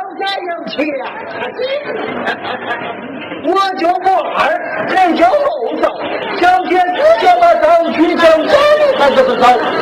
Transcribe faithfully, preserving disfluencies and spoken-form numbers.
家硬气呀！我就不二，这叫后奏。小姐直接把脏去正走，还就是走。